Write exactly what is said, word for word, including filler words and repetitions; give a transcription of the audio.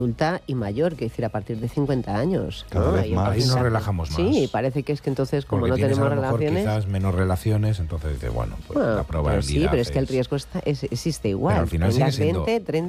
adulta y mayor, que decir, a partir de cincuenta años. Cada ¿no? vez Ahí más. Ahí nos entonces, relajamos más. Sí, parece que es que entonces, como Porque no tienes tenemos a lo mejor relaciones... quizás menos relaciones, entonces dices, bueno, pues Bueno, la pero probabilidad sí, pero es que el es- riesgo está, es, existe igual. Pero al final sigue Tengas siendo- veinte, treinta...